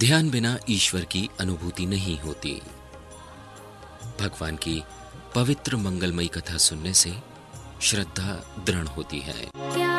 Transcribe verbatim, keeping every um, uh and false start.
ध्यान बिना ईश्वर की अनुभूति नहीं होती। भगवान की पवित्र मंगलमयी कथा सुनने से श्रद्धा दृढ़ होती है।